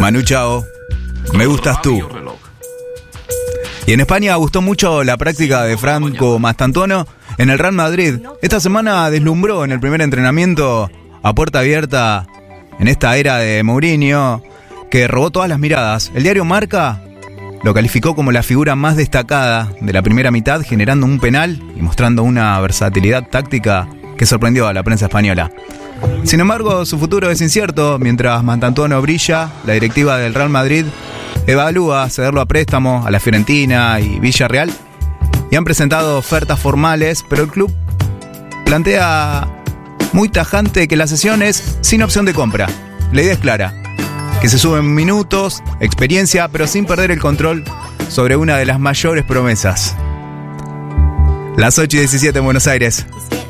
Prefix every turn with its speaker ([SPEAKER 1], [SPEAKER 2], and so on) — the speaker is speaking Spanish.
[SPEAKER 1] Manu Chao, me gustas tú. Y en España gustó mucho la práctica de Franco Mastantuono en el Real Madrid. Esta semana deslumbró en el primer entrenamiento a puerta abierta en esta era de Mourinho, que robó todas las miradas. El diario Marca lo calificó como la figura más destacada de la primera mitad, generando un penal y mostrando una versatilidad táctica que sorprendió a la prensa española. Sin embargo, su futuro es incierto. Mientras Mastantuono brilla, la directiva del Real Madrid evalúa cederlo a préstamo a la Fiorentina y Villarreal y han presentado ofertas formales, pero el club plantea muy tajante que la cesión es sin opción de compra. La idea es clara, que se suben minutos, experiencia, pero sin perder el control sobre una de las mayores promesas. Las 8:17 en Buenos Aires.